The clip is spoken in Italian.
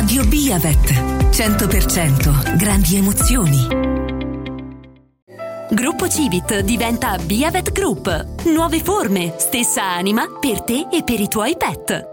Radio Biavet. 100% grandi emozioni. Gruppo Civit diventa Biavet Group. Nuove forme, stessa anima per te e per i tuoi pet.